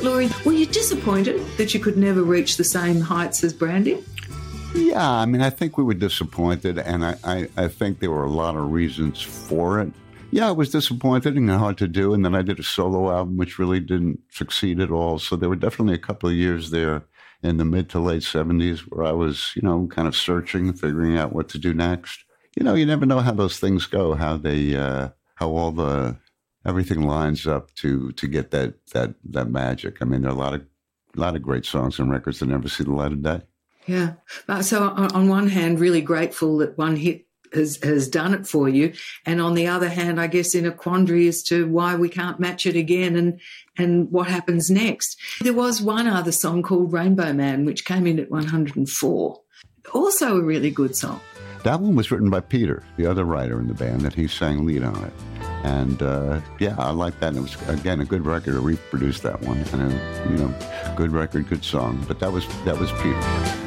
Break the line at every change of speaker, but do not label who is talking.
Laurie, were you disappointed that you could never reach the same heights as Brandy?
Yeah, I mean, I think we were disappointed, and I think there were a lot of reasons for it. Yeah, I was disappointed and hard to do, and then I did a solo album, which really didn't succeed at all. So there were definitely a couple of years there in the mid to late 70s where I was, kind of searching, figuring out what to do next. You never know how those things go, how everything lines up to get that magic. I mean, there are a lot of great songs and records that never see the light of day.
Yeah. So on one hand, really grateful that one hit has done it for you. And on the other hand, I guess in a quandary as to why we can't match it again and what happens next. There was one other song called Rainbow Man, which came in at 104. Also a really good song.
That one was written by Peter, the other writer in the band, that he sang lead on it. And, I like that. And it was, again, a good record to reproduce that one. And, good record, good song. But that was Peter.